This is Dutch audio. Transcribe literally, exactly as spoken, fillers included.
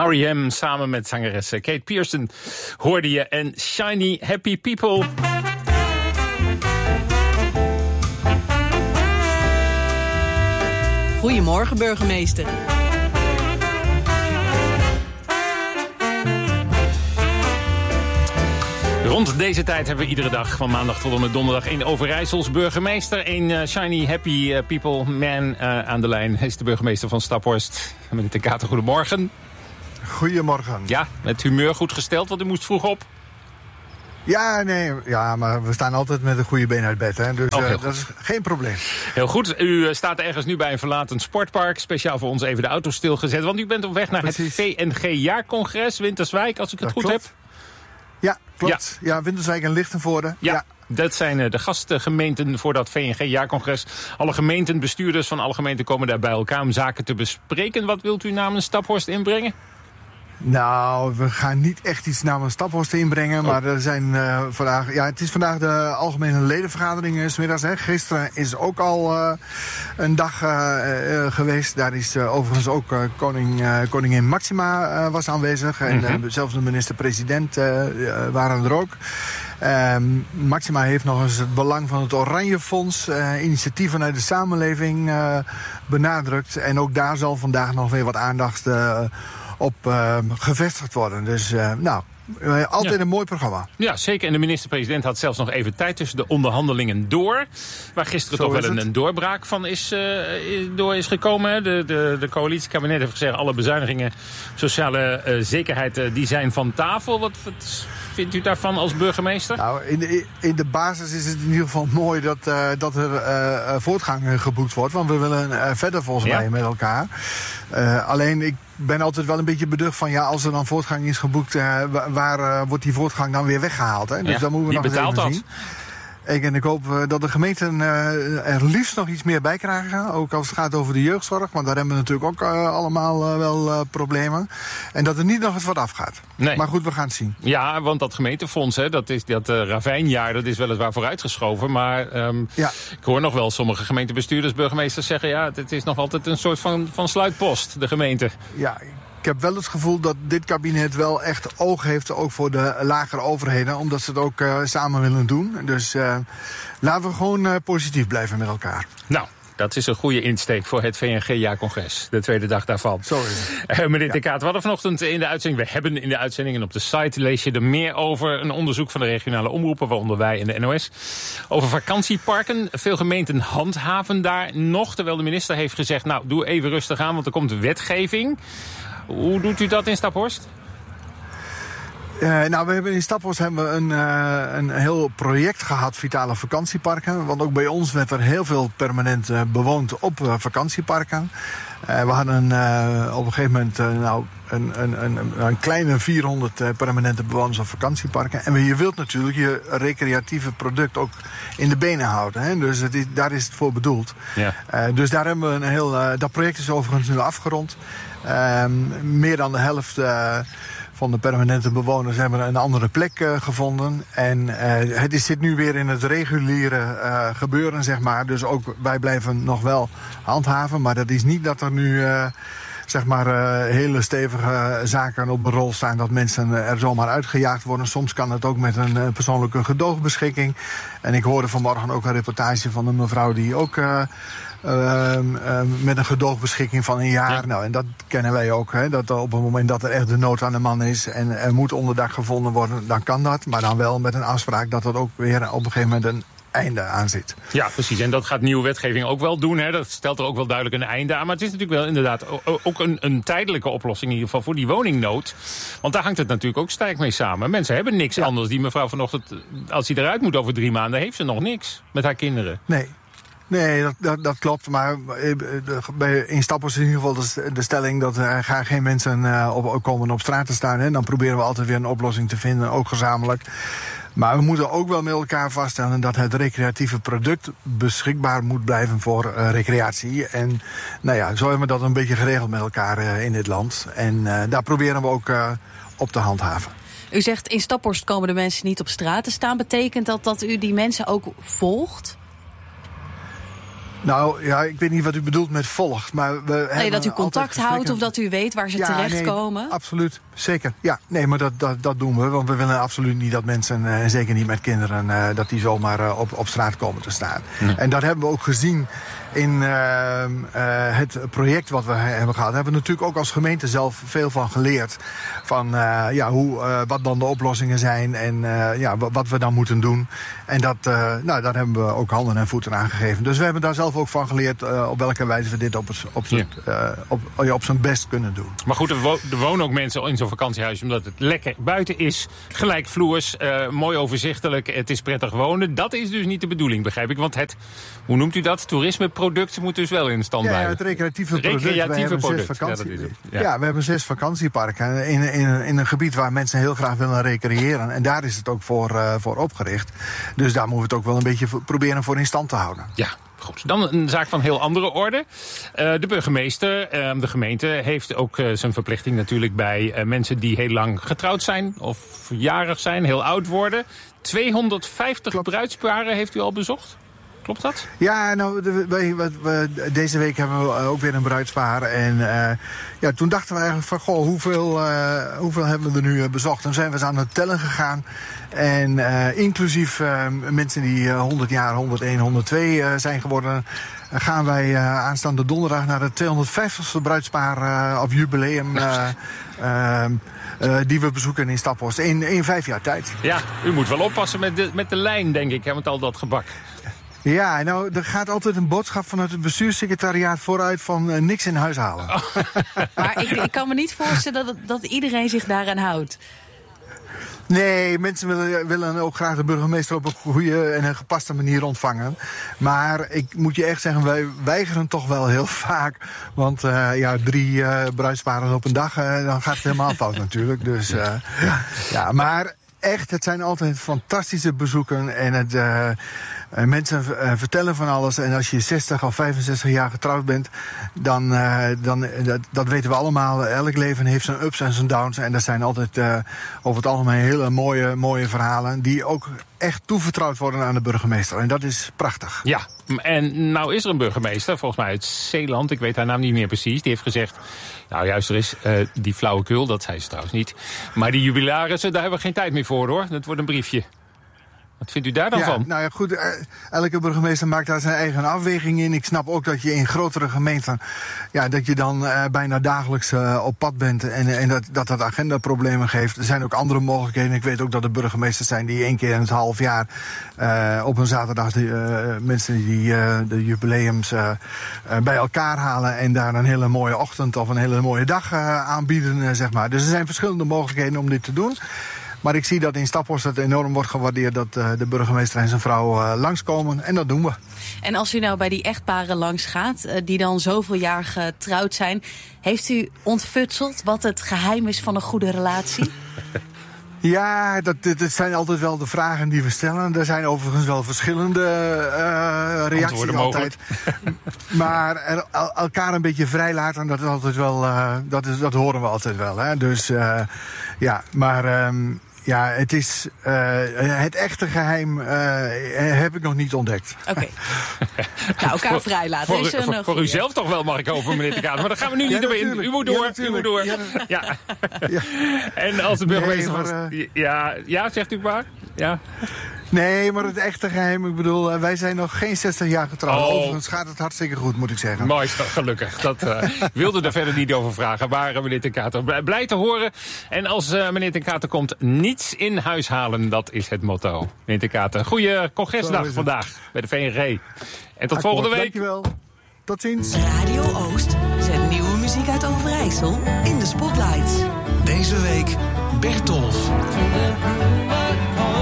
R E M samen met zangeres Kate Pearson hoorde je en Shiny Happy People. Goedemorgen, burgemeester. Rond deze tijd hebben we iedere dag van maandag tot en met donderdag een Overijssels burgemeester. Een uh, Shiny Happy uh, People man uh, aan de lijn. Hij is de burgemeester van Staphorst. Meneer de Kater, goedemorgen. Goedemorgen. Ja, het humeur goed gesteld, want u moest vroeg op. Ja, nee, ja, maar we staan altijd met een goede been uit bed, hè? Dus oh, uh, dat is geen probleem. Heel goed. U staat ergens nu bij een verlaten sportpark. Speciaal voor ons even de auto stilgezet. Want u bent op weg naar Precies. het V N G-jaarcongres Winterswijk, als ik het dat goed klopt. heb. Ja, klopt. Ja, ja Winterswijk en Lichtenvoorde. Ja. ja. Dat zijn de gastgemeenten voor dat V N G-jaarcongres. Alle gemeentenbestuurders van alle gemeenten komen daar bij elkaar om zaken te bespreken. Wat wilt u namens Staphorst inbrengen? Nou, we gaan niet echt iets namens Staphorst inbrengen. Oh. Maar er zijn uh, vandaag. Ja, het is vandaag de algemene ledenvergadering 's middags. Hè. Gisteren is ook al uh, een dag uh, uh, geweest. Daar is uh, overigens ook uh, koning, uh, koningin Maxima uh, was aanwezig. En uh, mm-hmm. zelfs de minister-president uh, uh, waren er ook. Uh, Maxima heeft nog eens het belang van het Oranje Fonds, uh, initiatief vanuit de samenleving, uh, benadrukt. En ook daar zal vandaag nog weer wat aandacht uh, op uh, gevestigd worden. Dus uh, nou, uh, altijd ja. een mooi programma. Ja, zeker. En de minister-president had zelfs nog even tijd tussen de onderhandelingen door. Waar gisteren Zo toch wel een, een doorbraak van is, uh, door is gekomen. De, de, de coalitiekabinet heeft gezegd, alle bezuinigingen, sociale uh, zekerheid, uh, die zijn van tafel. Wat, wat vindt u daarvan als burgemeester? Nou, in de, in de basis is het in ieder geval mooi dat, uh, dat er uh, voortgang geboekt wordt. Want we willen uh, verder volgens ja. mij met elkaar. Uh, alleen ik ben altijd wel een beetje beducht van, ja, als er dan voortgang is geboekt, uh, waar uh, wordt die voortgang dan weer weggehaald? Hè? Dus ja, dan moeten we wie nog betaalt even dat? zien. Ik, en ik hoop uh, dat de gemeenten uh, er liefst nog iets meer bij krijgen. Ook als het gaat over de jeugdzorg. Want daar hebben we natuurlijk ook uh, allemaal uh, wel uh, problemen. En dat er niet nog eens wat afgaat. Nee. Maar goed, we gaan het zien. Ja, want dat gemeentefonds, hè, dat, is, dat uh, ravijnjaar, dat is weliswaar vooruitgeschoven. Maar um, ja. ik hoor nog wel sommige gemeentebestuurders, burgemeesters zeggen, ja, het is nog altijd een soort van, van sluitpost, de gemeente. Ja, ik heb wel het gevoel dat dit kabinet wel echt oog heeft, ook voor de lagere overheden, omdat ze het ook uh, samen willen doen. Dus uh, laten we gewoon uh, positief blijven met elkaar. Nou, dat is een goede insteek voor het V N G-jaarcongres, de tweede dag daarvan. Zo is het. Uh, meneer ja. de Kaat, we hadden vanochtend in de uitzending, we hebben in de uitzending en op de site lees je er meer over, een onderzoek van de regionale omroepen, waaronder wij en de N O S, over vakantieparken. Veel gemeenten handhaven daar nog, terwijl de minister heeft gezegd, nou, doe even rustig aan, want er komt wetgeving. Hoe doet u dat in Staphorst? Uh, nou, we hebben in Staphorst hebben we een, uh, een heel project gehad, Vitale Vakantieparken. Want ook bij ons werd er heel veel permanent uh, bewoond op uh, vakantieparken. Uh, we hadden uh, op een gegeven moment uh, nou, een, een, een, een kleine vierhonderd uh, permanente bewoners op vakantieparken. En je wilt natuurlijk je recreatieve product ook in de benen houden. Hè? Dus het is, daar is het voor bedoeld. Ja. Uh, dus daar hebben we een heel... Uh, dat project is overigens nu afgerond. Uh, meer dan de helft uh, van de permanente bewoners hebben een andere plek uh, gevonden. En uh, het is, zit nu weer in het reguliere uh, gebeuren, zeg maar. Dus ook wij blijven nog wel handhaven. Maar dat is niet dat er nu uh, zeg maar uh, hele stevige zaken op de rol staan, dat mensen er zomaar uitgejaagd worden. Soms kan het ook met een uh, persoonlijke gedoogbeschikking. En ik hoorde vanmorgen ook een reportage van een mevrouw die ook Uh, Uh, uh, met een gedoogbeschikking van een jaar. Ja. Nou, en dat kennen wij ook. Hè, dat op het moment dat er echt de nood aan de man is en er moet onderdak gevonden worden, dan kan dat. Maar dan wel met een afspraak dat er ook weer op een gegeven moment een einde aan zit. Ja, precies. En dat gaat nieuwe wetgeving ook wel doen. Hè. Dat stelt er ook wel duidelijk een einde aan. Maar het is natuurlijk wel inderdaad ook een, een tijdelijke oplossing in ieder geval voor die woningnood. Want daar hangt het natuurlijk ook sterk mee samen. Mensen hebben niks ja. anders. Die mevrouw vanochtend, als hij eruit moet over drie maanden, heeft ze nog niks met haar kinderen. Nee. Nee, dat, dat, dat klopt. Maar in Staphorst is in ieder geval de, de stelling dat er gaan geen mensen uh, op, komen op straat te staan. Hè. Dan proberen we altijd weer een oplossing te vinden, ook gezamenlijk. Maar we moeten ook wel met elkaar vaststellen dat het recreatieve product beschikbaar moet blijven voor uh, recreatie. En nou ja, zo hebben we dat een beetje geregeld met elkaar uh, in dit land. En uh, daar proberen we ook uh, op te handhaven. U zegt in Staphorst komen de mensen niet op straat te staan. Betekent dat dat u die mensen ook volgt? Nou, ja, ik weet niet wat u bedoelt met volgt. Maar we nee, dat u contact houdt of dat u weet waar ze ja, terechtkomen? Nee, absoluut, zeker. Ja, nee, maar dat, dat, dat doen we. Want we willen absoluut niet dat mensen, en zeker niet met kinderen, uh, dat die zomaar uh, op, op straat komen te staan. Nee. En dat hebben we ook gezien in uh, uh, het project wat we hebben gehad. Daar hebben we natuurlijk ook als gemeente zelf veel van geleerd. Van uh, ja, hoe, uh, wat dan de oplossingen zijn en uh, ja, wat we dan moeten doen. En dat, uh, nou, daar hebben we ook handen en voeten aan gegeven. Dus we hebben daar zelf ook van geleerd uh, op welke wijze we dit op, op, ja. uh, op, uh, op zijn best kunnen doen. Maar goed, er, wo- er wonen ook mensen in zo'n vakantiehuis omdat het lekker buiten is. Gelijkvloers, uh, mooi overzichtelijk, het is prettig wonen. Dat is dus niet de bedoeling, begrijp ik. Want het, hoe noemt u dat, toerismeproduct moet dus wel in stand blijven. Ja, het recreatieve product. Recreatieve product. Vakantie... Ja, dat is het. Ja. ja, we hebben zes vakantieparken in, in, in een gebied waar mensen heel graag willen recreëren. En daar is het ook voor, uh, voor opgericht. Dus daar moeten we het ook wel een beetje proberen voor in stand te houden. Ja. Goed, dan een zaak van heel andere orde. Uh, de burgemeester, uh, de gemeente, heeft ook uh, zijn verplichting natuurlijk bij uh, mensen die heel lang getrouwd zijn of jarig zijn, heel oud worden. tweehonderdvijftig Klopt. Bruidsparen heeft u al bezocht? Klopt dat? Ja, nou, de, we, we, we, deze week hebben we ook weer een bruidspaar. En uh, ja, toen dachten we eigenlijk van, goh, hoeveel, uh, hoeveel hebben we er nu bezocht? Toen zijn we eens aan het tellen gegaan. En uh, inclusief uh, mensen die uh, honderd jaar, honderdéén, honderdtwee uh, zijn geworden, uh, gaan wij uh, aanstaande donderdag naar het tweehonderdvijftigste bruidspaar uh, op jubileum. Uh, uh, Uh, die we bezoeken in Staphorst in, in vijf jaar tijd. Ja, u moet wel oppassen met de, met de lijn, denk ik, hè, met al dat gebak. Ja, nou, er gaat altijd een boodschap vanuit het bestuurssecretariaat vooruit van uh, niks in huis halen. Oh. Maar ik, ik kan me niet voorstellen dat, dat iedereen zich daaraan houdt. Nee, mensen willen, willen ook graag de burgemeester op een goede en een gepaste manier ontvangen. Maar ik moet je echt zeggen, wij weigeren toch wel heel vaak. Want uh, ja, drie uh, bruidsparen op een dag, uh, dan gaat het helemaal fout natuurlijk. Dus uh, ja. ja, maar echt, het zijn altijd fantastische bezoeken. En het, uh, uh, mensen uh, vertellen van alles. En als je zestig of vijfenzestig jaar getrouwd bent, dan, uh, dan dat, dat weten we allemaal. Elk leven heeft zijn ups en zijn downs. En dat zijn altijd uh, over het algemeen hele mooie, mooie verhalen die ook echt toevertrouwd worden aan de burgemeester. En dat is prachtig. Ja, en nou is er een burgemeester, volgens mij uit Zeeland, ik weet haar naam niet meer precies, die heeft gezegd, nou juist er is uh, die flauwekul, dat zei ze trouwens niet, maar die jubilarissen, daar hebben we geen tijd meer voor hoor, dat wordt een briefje. Wat vindt u daar dan ja, van? Nou ja, goed, uh, elke burgemeester maakt daar zijn eigen afweging in. Ik snap ook dat je in grotere gemeenten, ja, dat je dan uh, bijna dagelijks uh, op pad bent en, en dat, dat dat agendaproblemen geeft. Er zijn ook andere mogelijkheden. Ik weet ook dat er burgemeesters zijn die één keer in het half jaar uh, op een zaterdag de, uh, mensen die uh, de jubileums uh, uh, bij elkaar halen en daar een hele mooie ochtend of een hele mooie dag uh, aanbieden, uh, zeg maar. Dus er zijn verschillende mogelijkheden om dit te doen. Maar ik zie dat in Staphorst het enorm wordt gewaardeerd dat uh, de burgemeester en zijn vrouw uh, langskomen. En dat doen we. En als u nou bij die echtparen langs gaat, uh, die dan zoveel jaar getrouwd zijn, heeft u ontfutseld wat het geheim is van een goede relatie? Ja, dat, dat zijn altijd wel de vragen die we stellen. Er zijn overigens wel verschillende uh, reacties altijd. Maar er, el, elkaar een beetje vrijlaten, dat is altijd wel, uh, dat, is, dat horen we altijd wel. Hè? Dus uh, ja, maar um, ja, het is uh, het echte geheim uh, heb ik nog niet ontdekt. Oké. Okay. Nou, elkaar vrijlaten. Voor, voor, voor, voor u zelf toch wel, mag ik over, meneer de Kater. Maar daar gaan we nu niet ja, door in. U moet door. Ja, u moet door. Ja. Ja. Ja. En als de burgemeester nee, maar, uh... ja, ja, zegt u maar. Ja. Nee, maar het echte geheim, ik bedoel, wij zijn nog geen zestig jaar getrouwd. Oh. Overigens gaat het hartstikke goed, moet ik zeggen. Mooi, gelukkig. Dat uh, wilde er verder niet over vragen. Maar uh, meneer Ten Kater, blij te horen. En als uh, meneer Ten Kater komt, niets in huis halen, dat is het motto. Meneer Ten Kater, goede congresdag vandaag bij de V N G. En tot Akkoord, volgende week. Dankjewel. Tot ziens. Radio Oost zet nieuwe muziek uit Overijssel in de Spotlights. Deze week Bertolf.